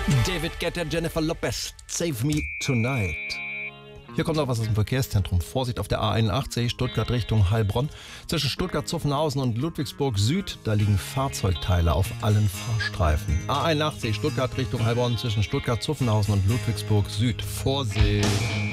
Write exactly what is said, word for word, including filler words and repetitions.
David Guetta, Jennifer Lopez, Save Me Tonight. Hier kommt noch was aus dem Verkehrszentrum. Vorsicht auf der A einundachtzig, Stuttgart Richtung Heilbronn. Zwischen Stuttgart-Zuffenhausen und Ludwigsburg Süd, da liegen Fahrzeugteile auf allen Fahrstreifen. A einundachtzig, Stuttgart Richtung Heilbronn, zwischen Stuttgart-Zuffenhausen und Ludwigsburg Süd. Vorsicht!